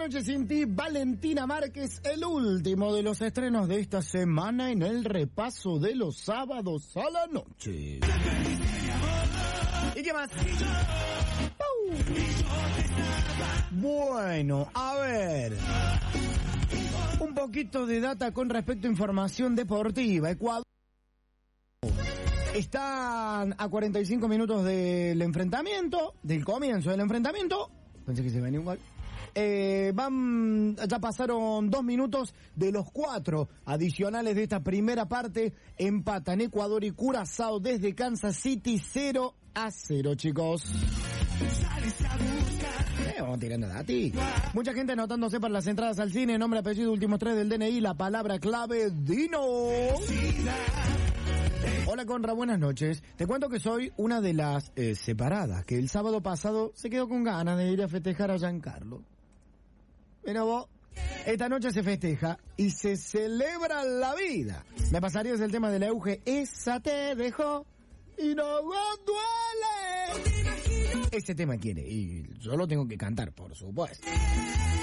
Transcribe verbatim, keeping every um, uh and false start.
noche sin ti, Valentina Márquez, el último de los estrenos de esta semana en el repaso de los sábados a la noche. ¿Y qué más? ¡Pau! Bueno, a ver. Un poquito de data con respecto a información deportiva. Ecuador están a cuarenta y cinco minutos del enfrentamiento, del comienzo del enfrentamiento. Pensé que se venía un gol. Eh, van, ya pasaron dos minutos de los cuatro adicionales de esta primera parte. Empatan Ecuador y Curazao desde Kansas City cero a cero, chicos. Eh, vamos tirando a ti. Mucha gente anotándose para las entradas al cine. Nombre, apellido, últimos tres del D N I. La palabra clave, Dino. Hola Conra, buenas noches. Te cuento que soy una de las eh, separadas que el sábado pasado se quedó con ganas de ir a festejar a Giancarlo. Pero vos, esta noche se festeja y se celebra la vida. Me pasarías el tema de la Euge. Esa te dejó y no duele. Ese tema quiere y yo lo tengo que cantar, por supuesto.